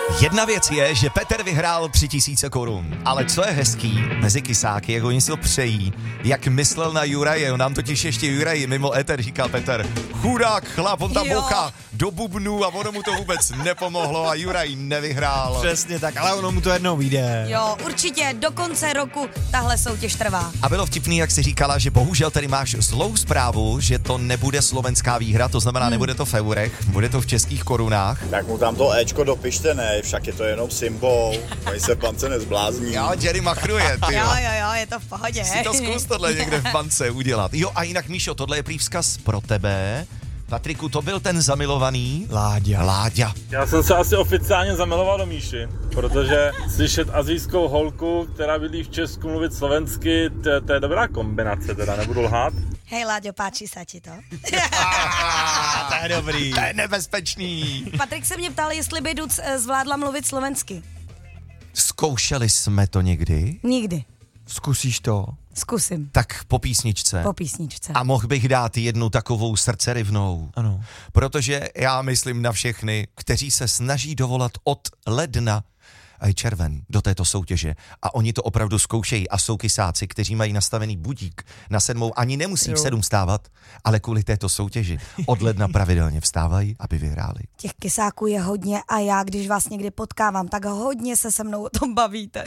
Jedna věc je, že Petr vyhrál 3000 korun, ale co je hezký mezi kysáky, jak oni si to přejí, jak myslel na Juraje, on nám totiž ještě Juraj mimo éter říkal Petr, chudák chlap, on tam bouchá do bubnů a ono mu to vůbec nepomohlo a Juraj nevyhrál. Přesně tak, ale ono mu to jednou vyjde. Jo, určitě, do konce roku tahle soutěž trvá. A bylo vtipný, jak si říkala, že bohužel tady máš zlou zprávu, že to nebude slovenská výhra, to znamená, nebude to v eurech, bude to v českých korunách. Tak mu tam to Ečko dopište, ne, však je to jenom symbol, tady se v bance nezblázní. Jo, Jerry machruje, ty Jo, je to v pohodě. Si to zkus tohle někde v bance udělat. Jo, a jinak, Míšo, tohle je prý vzkaz pro tebe. Patriku, to byl ten zamilovaný Láďa. Já jsem se asi oficiálně zamiloval do Míši, protože slyšet asijskou holku, která bydlí v Česku, mluvit slovensky, to je dobrá kombinace, teda nebudu lhát. Hej, Láďo, páči sa ti to? To je dobrý. To je nebezpečný. Patrik se mě ptal, jestli by Duc zvládla mluvit slovensky. Zkoušeli jsme to někdy? Nikdy. Zkusíš to? Zkusím. Tak po písničce. Po písničce. A mohl bych dát jednu takovou srdcerivnou. Ano. Protože já myslím na všechny, kteří se snaží dovolat od ledna a červen do této soutěže. A oni to opravdu zkoušejí a jsou kysáci, kteří mají nastavený budík na 7, ani nemusí v 7 vstávat, ale kvůli této soutěži od ledna pravidelně vstávají, aby vyhráli. Těch kysáků je hodně a já, když vás někdy potkávám, tak hodně se se mnou o tom bavíte.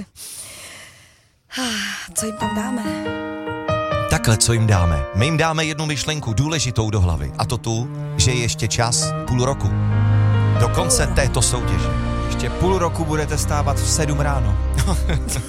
Co jim tam dáme? Takhle, co jim dáme? My jim dáme jednu myšlenku důležitou do hlavy. A to tu, že je ještě čas půl roku. Do konce této soutěže. Ještě půl roku budete stávat v 7 ráno.